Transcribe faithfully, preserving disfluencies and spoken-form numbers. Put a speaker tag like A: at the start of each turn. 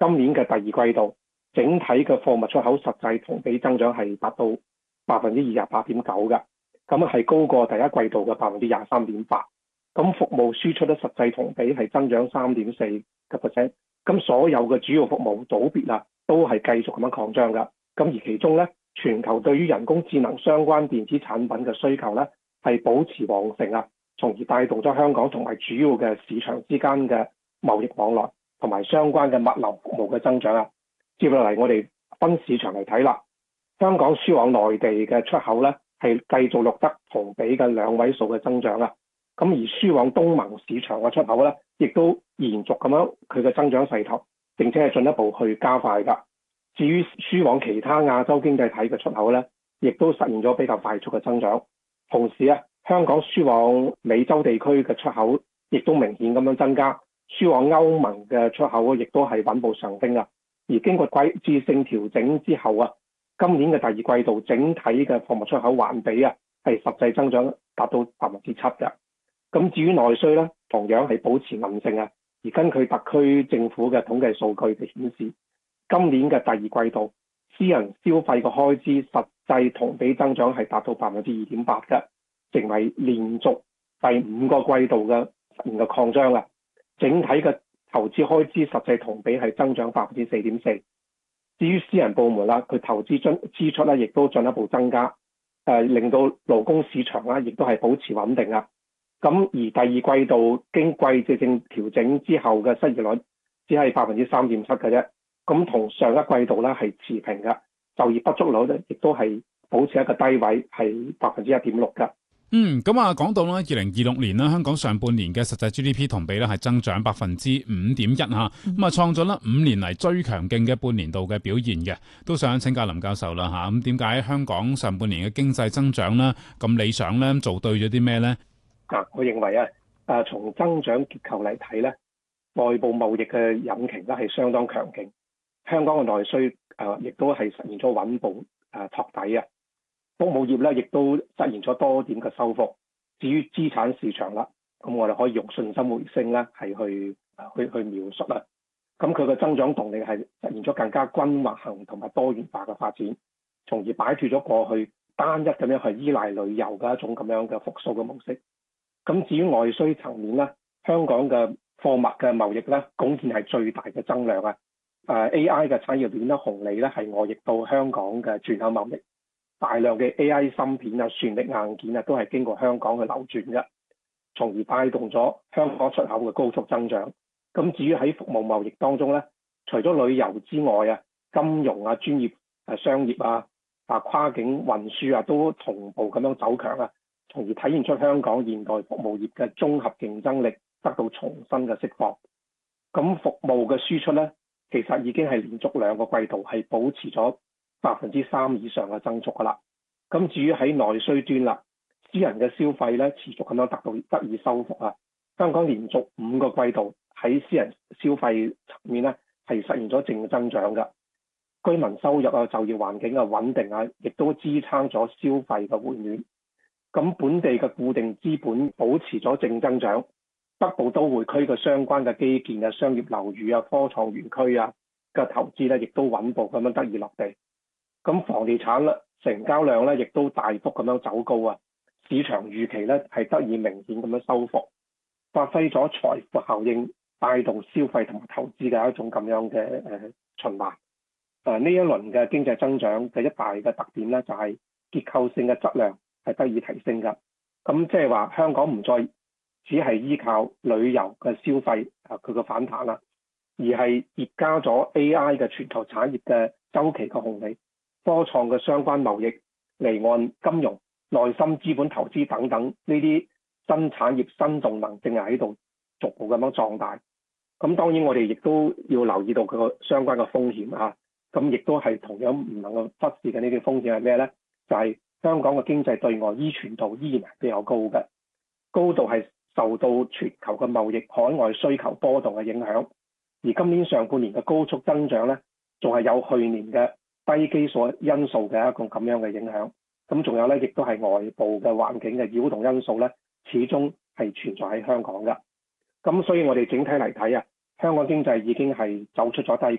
A: 今年嘅第二季度整體嘅貨物出口實際同比增長係達到百分之二十八點九嘅，咁係高過第一季度嘅百分之廿三點八。咁服務輸出咧實際同比係增長三點四個 percent。咁所有嘅主要服務組別啊，都係繼續咁樣擴張㗎。咁而其中咧，全球對於人工智能相關電子產品嘅需求咧係保持旺盛啊，從而帶動咗香港同埋主要嘅市場之間嘅貿易往來同埋相關嘅物流服務嘅增長啊。接落嚟我哋分市場嚟睇啦，香港輸往內地嘅出口咧係繼續錄得同比嘅兩位數嘅增長啊。咁而輸往東盟市場嘅出口咧，亦都延續咁樣佢嘅增長勢頭，並且係進一步去加快㗎。至於輸往其他亞洲經濟體嘅出口咧，亦都實現咗比較快速嘅增長。同時啊，香港輸往美洲地區嘅出口亦都明顯咁樣增加，輸往歐盟嘅出口亦都係穩步上升啊。而經過季節性調整之後啊，今年嘅第二季度整體嘅貨物出口環比啊係實際增長達到百分之七嘅。咁至於內需咧，同樣係保持韌性啊。而根據特區政府嘅統計數據嘅顯示，今年嘅第二季度私人消費嘅開支實際同比增長係達到百分之二點八嘅，成為連續第五個季度嘅實現嘅擴張啊。整體嘅投資開支實際同比係增長百分之四點四。至於私人部門啦，佢投資支支出咧，亦都進一步增加，誒令到勞工市場啦，亦都係保持穩定啊。咁而第二季度經季節性調整之後嘅失業率只係百分之三點七嘅啫，咁同上一季度咧係持平嘅，就業不足率咧亦都係保持一個低位，係百分之一點六嘅。
B: 嗯，咁啊，講到啦，二零二六年啦，香港上半年嘅實際 G D P 同比咧係增長百分之五點一嚇，咁啊創咗啦五年嚟最強勁嘅半年度嘅表現嘅，都想請教林教授啦嚇，咁點解香港上半年嘅經濟增長咧咁理想咧？做對咗啲咩咧？
A: 啊，我認為啊，誒從增長結構嚟睇咧，外部貿易嘅引擎咧係相當強勁，香港嘅內需誒亦都係實現咗穩步誒托底啊。服務業咧亦都實現咗多點嘅收復。至於資產市場啦，咁我哋可以用信心回升咧係去去去描述啦。咁佢嘅增長動力係實現咗更加均衡同埋多元化嘅發展，從而擺脫咗過去單一咁樣去依賴旅遊嘅一種咁樣嘅復甦嘅模式。咁至於外需層面咧，香港嘅貨物嘅貿易咧，貢獻係最大嘅增量啊！誒 A I 嘅產業鏈咧，紅利咧係外溢到香港嘅轉口貿易，大量嘅 A I 芯片啊、算力硬件啊，都係經過香港去流轉嘅，從而帶動咗香港出口嘅高速增長。咁至於喺服務貿易當中咧，除咗旅遊之外啊，金融啊、專業誒商業啊、啊跨境運輸啊，都同步咁樣走強啊。從而體現出香港現代服務業嘅綜合競爭力得到重新嘅釋放。咁服務嘅輸出咧，其實已經係連續兩個季度係保持咗百分之三以上嘅增速噶啦。咁至於喺內需端啦，私人嘅消費咧持續咁樣得到得以收復啊。香港連續五個季度喺私人消費層面咧係實現咗正增長嘅。居民收入啊、就業環境啊穩定啊，亦都支撐咗消費嘅回暖。咁本地嘅固定資本保持咗正增長，北部都會區嘅相關嘅基建啊、商業樓宇啊、科創園區啊嘅投資咧，亦都穩步咁樣得以落地。咁房地產咧成交量咧，亦都大幅咁樣走高啊，市場預期咧係得以明顯咁樣收復，發揮咗財富效應，帶動消費同埋投資嘅一種咁樣嘅誒、呃、循環。誒、呃、呢一輪嘅經濟增長嘅一大嘅特點咧，就係、是、結構性嘅質量係得以提升㗎，咁即係話香港唔再只係依靠旅遊嘅消費啊，佢個反彈啦，而係疊加咗 A I 嘅全球產業嘅週期嘅紅利、科創嘅相關貿易、離岸金融、內心資本投資等等呢啲新產業新動能正係喺度逐步咁樣壯大。咁當然我哋亦都要留意到佢個相關嘅風險啊，咁亦都係同樣唔能夠忽視嘅呢啲風險係咩咧？就係、是香港嘅經濟對外依存度依然係比較高嘅，高度係受到全球嘅貿易海外需求波動嘅影響。而今年上半年嘅高速增長咧，仲係有去年嘅低基數因素嘅一個咁樣嘅影響。咁仲有咧，亦都係外部嘅環境嘅擾動因素咧，始終係存在喺香港嘅。咁所以我哋整體嚟睇啊，香港經濟已經係走出咗低